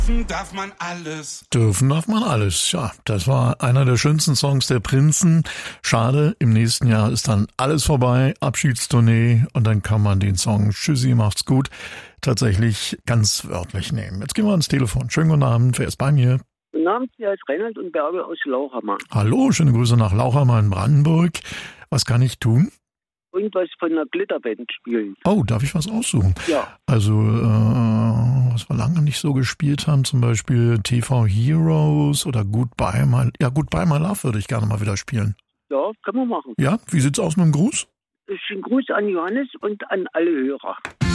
Darf man alles. Dürfen darf man alles, ja. Das war einer der schönsten Songs der Prinzen. Schade, im nächsten Jahr ist dann alles vorbei, Abschiedstournee und dann kann man den Song Tschüssi, macht's gut tatsächlich ganz wörtlich nehmen. Jetzt gehen wir ans Telefon. Schönen guten Abend, wer ist bei mir? Guten Abend, hier ist Reinhard und Bärbe aus Lauchhammer. Hallo, schöne Grüße nach Lauchhammer in Brandenburg. Was kann ich tun? Irgendwas von einer Glitterband spielen. Oh, darf ich was aussuchen? Ja. Also, was wir lange nicht so gespielt haben, zum Beispiel TV Heroes oder Goodbye My Love würde ich gerne mal wieder spielen. Ja, können wir machen. Ja, wie sieht's aus mit dem Gruß? Das ist ein Gruß an Johannes und an alle Hörer.